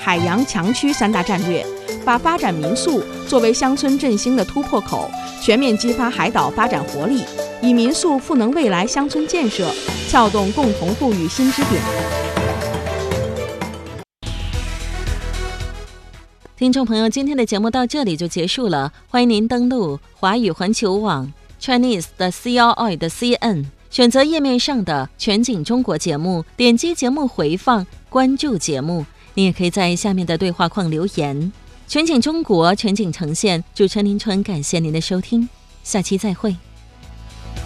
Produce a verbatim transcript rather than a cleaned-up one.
海洋强区三大战略，把发展民宿作为乡村振兴的突破口，全面激发海岛发展活力，以民宿赋能未来乡村建设，撬动共同富裕新支点。 听众朋友，今天的节目到这里就结束了，欢迎您登录华语环球网 Chinese 的 C R I 的 C N， 选择页面上的全景中国节目，点击节目回放，关注节目。你也可以在下面的对话框留言。全景中国，全景呈现，主持人林纯，感谢您的收听，下期再会。